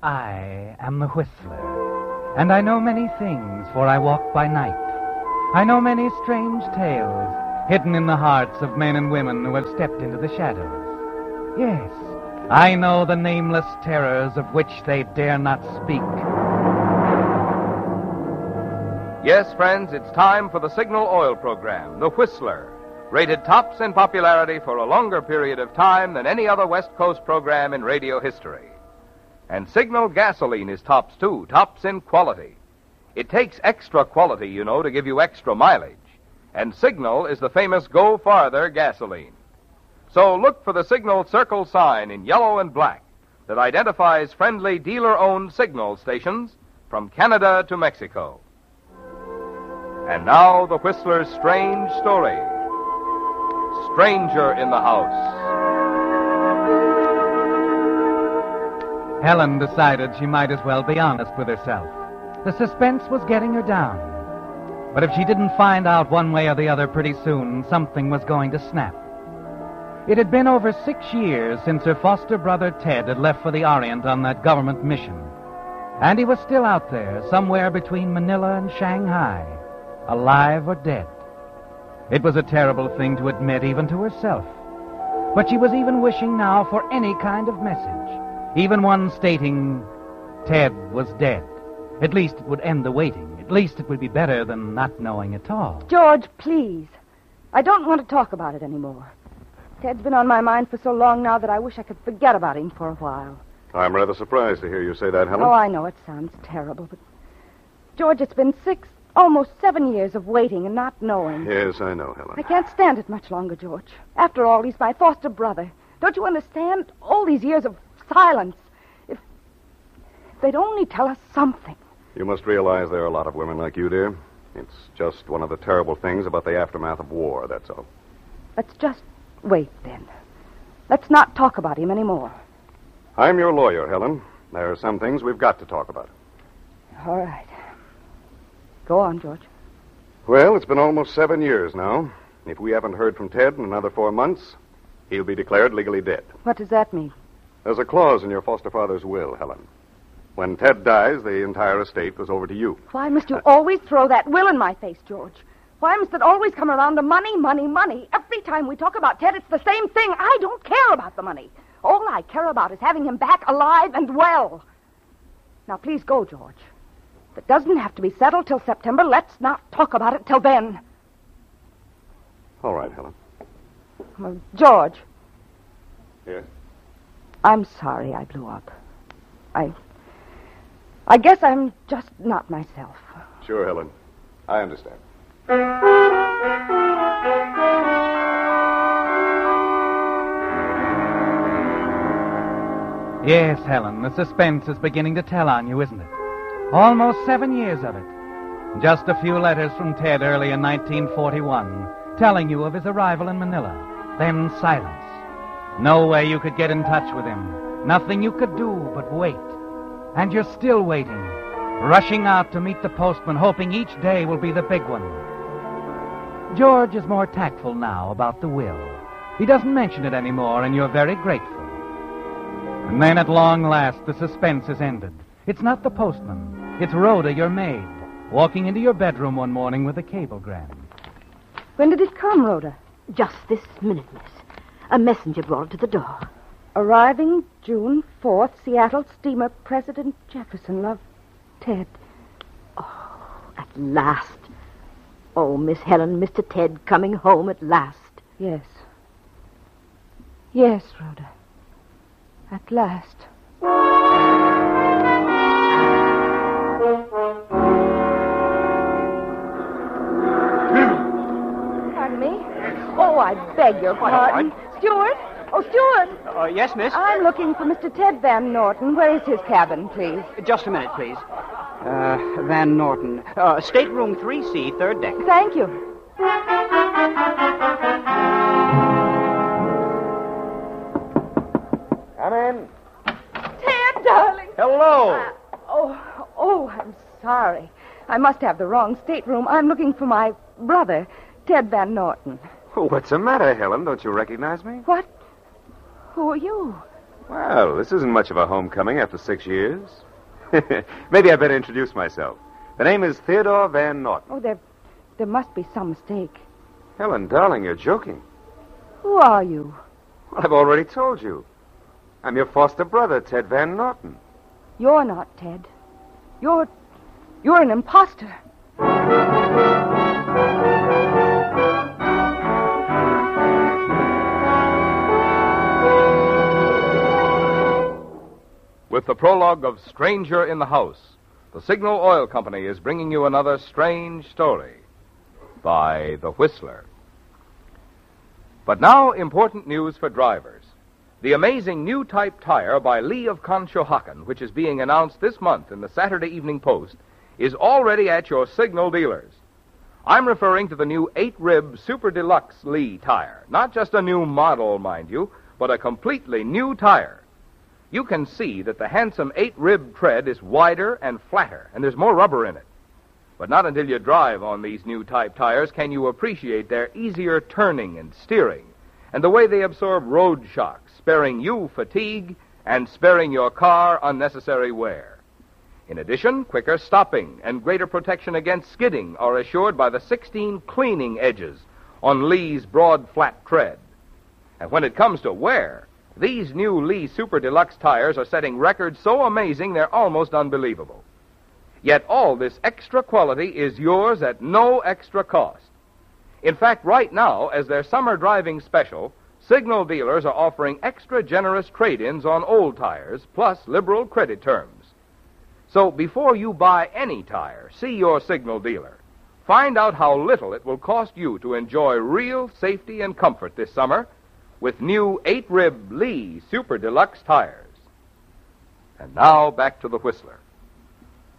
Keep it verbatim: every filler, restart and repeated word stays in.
I am the Whistler, and I know many things, for I walk by night. I know many strange tales, hidden in the hearts of men and women who have stepped into the shadows. Yes, I know the nameless terrors of which they dare not speak. Yes, friends, it's time for the Signal Oil program, The Whistler, rated tops in popularity for a longer period of time than any other West Coast program in radio history. And Signal gasoline is tops, too, tops in quality. It takes extra quality, you know, to give you extra mileage. And Signal is the famous Go Farther gasoline. So look for the Signal circle sign in yellow and black that identifies friendly dealer-owned Signal stations from Canada to Mexico. And now, the Whistler's strange story. Stranger in the House. Helen decided she might as well be honest with herself. The suspense was getting her down. But if she didn't find out one way or the other pretty soon, something was going to snap. It had been over six years since her foster brother Ted had left for the Orient on that government mission. And he was still out there, somewhere between Manila and Shanghai, alive or dead. It was a terrible thing to admit even to herself. But she was even wishing now for any kind of message, even one stating Ted was dead. At least it would end the waiting. At least it would be better than not knowing at all. George, please. I don't want to talk about it anymore. Ted's been on my mind for so long now that I wish I could forget about him for a while. I'm rather surprised to hear you say that, Helen. Oh, I know it sounds terrible, but... George, it's been six, almost seven years of waiting and not knowing. Yes, I know, Helen. I can't stand it much longer, George. After all, he's my foster brother. Don't you understand? All these years of silence. If, if they'd only tell us something. You must realize there are a lot of women like you, dear. It's just one of the terrible things about the aftermath of war, that's all. Let's just wait, then. Let's not talk about him anymore. I'm your lawyer, Helen. There are some things we've got to talk about. All right. Go on, George. Well, it's been almost seven years now. If we haven't heard from Ted in another four months, he'll be declared legally dead. What does that mean? There's a clause in your foster father's will, Helen. When Ted dies, the entire estate goes over to you. Why must you always throw that will in my face, George? Why must it always come around to money, money, money? Every time we talk about Ted, it's the same thing. I don't care about the money. All I care about is having him back alive and well. Now, please go, George. If it doesn't have to be settled till September, let's not talk about it till then. All right, Helen. Well, George. Yes? I'm sorry I blew up. I... I guess I'm just not myself. Sure, Helen. I understand. Yes, Helen, the suspense is beginning to tell on you, isn't it? Almost seven years of it. Just a few letters from Ted early in nineteen forty-one, telling you of his arrival in Manila. Then silence. No way you could get in touch with him. Nothing you could do but wait. And you're still waiting, rushing out to meet the postman, hoping each day will be the big one. George is more tactful now about the will. He doesn't mention it anymore, and you're very grateful. And then at long last, the suspense is ended. It's not the postman. It's Rhoda, your maid, walking into your bedroom one morning with a cablegram. When did it come, Rhoda? Just this minute, miss. A messenger brought it to the door. Arriving June fourth, Seattle steamer President Jefferson. Love, Ted. Oh, at last. Oh, Miss Helen, Mister Ted coming home at last. Yes. Yes, Rhoda. At last. Pardon me? Oh, I beg your pardon. Stuart? Oh, Stuart! Uh, yes, miss? I'm looking for Mister Ted Van Norton. Where is his cabin, please? Just a minute, please. Uh, Van Norton. Uh, stateroom three C, third deck. Thank you. Come in. Ted, darling. Hello. Uh, oh, oh, I'm sorry. I must have the wrong stateroom. I'm looking for my brother, Ted Van Norton. Oh, what's the matter, Helen? Don't you recognize me? What? Who are you? Well, this isn't much of a homecoming after six years. Maybe I better introduce myself. The name is Theodore Van Norton. Oh, there, there must be some mistake. Helen, darling, you're joking. Who are you? Well, I've already told you. I'm your foster brother, Ted Van Norton. You're not Ted. You're, you're an imposter. With the prologue of Stranger in the House, the Signal Oil Company is bringing you another strange story by The Whistler. But now, important news for drivers. The amazing new type tire by Lee of Conshohocken, which is being announced this month in the Saturday Evening Post, is already at your Signal dealers. I'm referring to the new eight-rib Super Deluxe Lee tire. Not just a new model, mind you, but a completely new tire. You can see that the handsome eight-rib tread is wider and flatter, and there's more rubber in it. But not until you drive on these new type tires can you appreciate their easier turning and steering, and the way they absorb road shocks, sparing you fatigue and sparing your car unnecessary wear. In addition, quicker stopping and greater protection against skidding are assured by the sixteen cleaning edges on Lee's broad, flat tread. And when it comes to wear, these new Lee Super Deluxe tires are setting records so amazing they're almost unbelievable. Yet all this extra quality is yours at no extra cost. In fact, right now, as their summer driving special, Signal dealers are offering extra generous trade-ins on old tires, plus liberal credit terms. So before you buy any tire, see your Signal dealer. Find out how little it will cost you to enjoy real safety and comfort this summer with new eight-rib Lee Super Deluxe tires. And now back to the Whistler.